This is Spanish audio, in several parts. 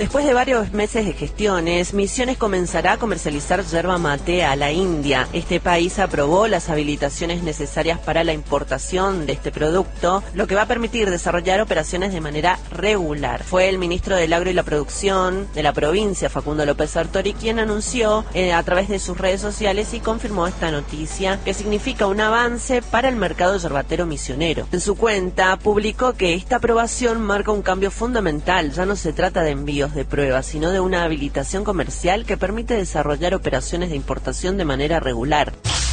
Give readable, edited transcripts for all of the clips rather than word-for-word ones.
Después de varios meses de gestiones, Misiones comenzará a comercializar yerba mate a la India. Este país aprobó las habilitaciones necesarias para la importación de este producto, lo que va a permitir desarrollar operaciones de manera regular. Fue el ministro del Agro y la Producción de la provincia, Facundo López Sartori, quien anunció a través de sus redes sociales y confirmó esta noticia, que significa un avance para el mercado yerbatero misionero. En su cuenta publicó que esta aprobación marca un cambio fundamental. Ya no se trata de envíos de pruebas, sino de una habilitación comercial que permite desarrollar operaciones de importación de manera regular.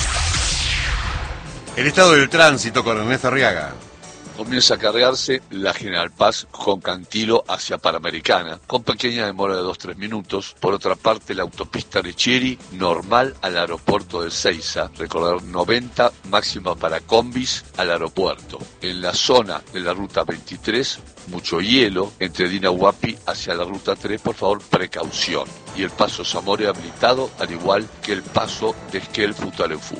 El estado del tránsito con Ernesto Arriaga. Comienza a cargarse la General Paz con Cantilo hacia Panamericana, con pequeña demora de 2-3 minutos. Por otra parte, la autopista Lechieri, normal al aeropuerto de Seiza, recordar 90 máxima para combis al aeropuerto. En la zona de la ruta 23, mucho hielo entre Dinahuapi hacia la ruta 3, por favor, precaución. Y el paso Zamora habilitado, al igual que el paso de Esquel Futalefú.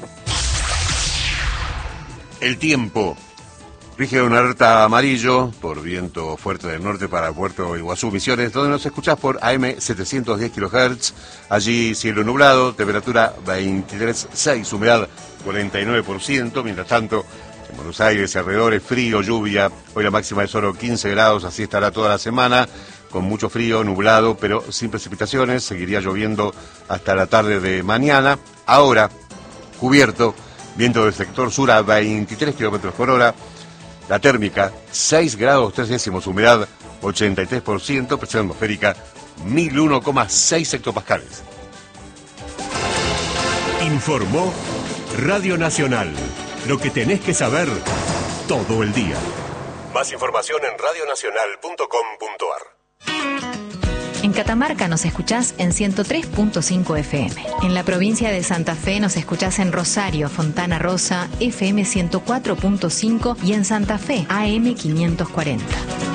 El tiempo. Rige una alerta amarillo por viento fuerte del norte para Puerto Iguazú, Misiones, donde nos escuchás por AM 710 kHz. Allí cielo nublado, temperatura 23,6, humedad 49%. Mientras tanto, en Buenos Aires y alrededores, frío, lluvia. Hoy la máxima es solo 15 grados, así estará toda la semana, con mucho frío, nublado, pero sin precipitaciones. Seguiría lloviendo hasta la tarde de mañana. Ahora, cubierto, viento del sector sur a 23 kilómetros por hora. La térmica, 6 grados 3 décimos, humedad 83%, presión atmosférica 1001,6 hectopascales. Informó Radio Nacional. Lo que tenés que saber todo el día. Más información en radionacional.com.ar. En Catamarca nos escuchás en 103.5 FM. En la provincia de Santa Fe nos escuchás en Rosario, Fontana Rosa, FM 104.5 y en Santa Fe, AM 540.